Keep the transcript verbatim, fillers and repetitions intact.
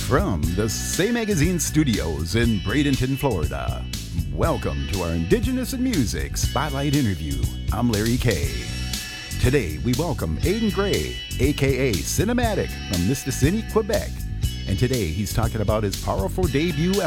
From the Say Magazine studios in Bradenton, Florida, welcome to our Indigenous in Music Spotlight interview. I'm Larry Kay. Today, we welcome Aidan Gray, a k a. Cinematic from Mistassini, Quebec. And today, he's talking about his powerful debut